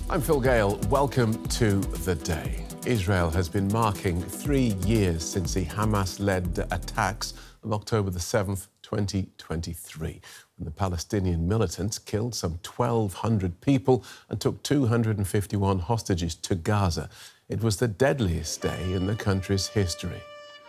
I'm Phil Gale. Welcome to The Day. Israel has been marking 3 years since the Hamas-led attacks of October the 7th, 2023, when the Palestinian militants killed some 1,200 people and took 251 hostages to Gaza. It was the deadliest day in the country's history.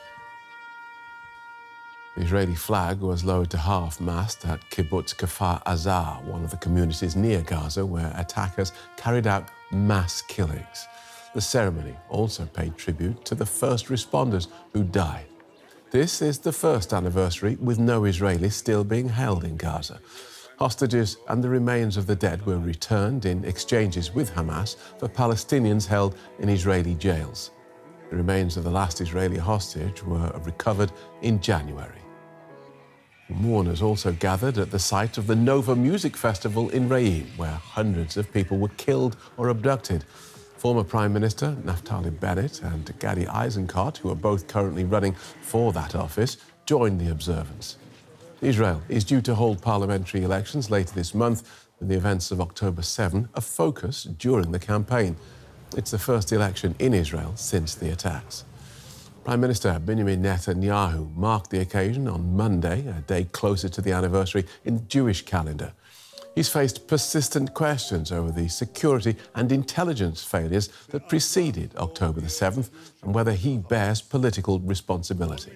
The Israeli flag was lowered to half-mast at Kibbutz Kfar Aza, one of the communities near Gaza where attackers carried out mass killings. The ceremony also paid tribute to the first responders who died. This is the first anniversary with no Israelis still being held in Gaza. Hostages and the remains of the dead were returned in exchanges with Hamas for Palestinians held in Israeli jails. The remains of the last Israeli hostage were recovered in January. Mourners also gathered at the site of the Nova Music Festival in Re'im, where hundreds of people were killed or abducted. Former Prime Minister Naftali Bennett and Gadi Eisenkot, who are both currently running for that office, joined the observance. Israel is due to hold parliamentary elections later this month, with the events of October 7 a focus during the campaign. It's the first election in Israel since the attacks. Prime Minister Benjamin Netanyahu marked the occasion on Monday, a day closer to the anniversary in the Jewish calendar. He's faced persistent questions over the security and intelligence failures that preceded October the 7th and whether he bears political responsibility.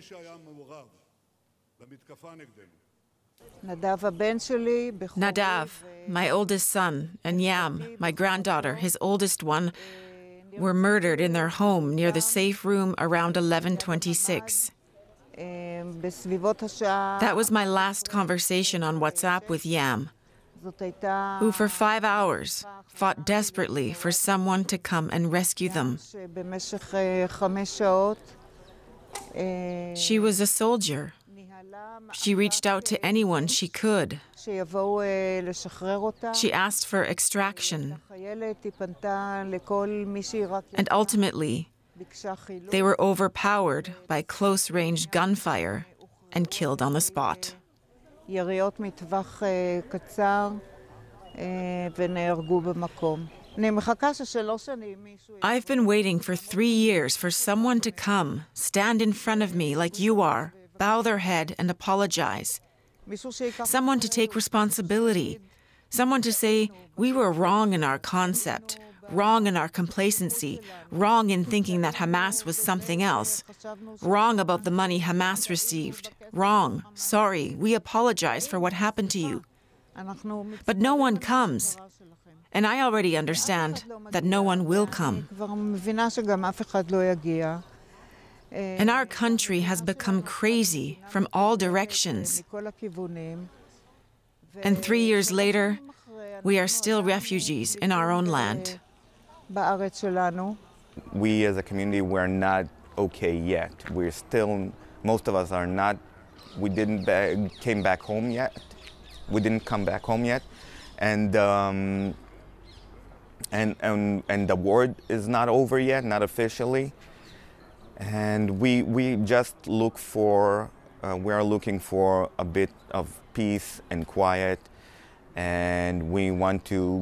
Nadav, my oldest son, and Yam, my granddaughter, his oldest one, were murdered in their home near the safe room around 11:26. That was my last conversation on WhatsApp with Yam, who for 5 hours fought desperately for someone to come and rescue them. She was a soldier. She reached out to anyone she could. She asked for extraction. And ultimately, they were overpowered by close-range gunfire and killed on the spot. I've been waiting for 3 years for someone to come, stand in front of me like you are, bow their head and apologize. Someone to take responsibility. Someone to say, we were wrong in our concept, wrong in our complacency, wrong in thinking that Hamas was something else, wrong about the money Hamas received, wrong, sorry, we apologize for what happened to you. But no one comes. And I already understand that no one will come. And our country has become crazy from all directions. And 3 years later, we are still refugees in our own land. We as a community, we're not okay yet. We're still, most of us are not, we didn't came back home yet. We didn't come back home yet. And the war is not over yet, not officially. And we just look for, we are looking for a bit of peace and quiet, and we want to